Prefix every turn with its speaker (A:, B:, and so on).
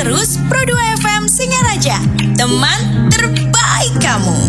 A: terus Pro 2 FM Singaraja, teman terbaik kamu.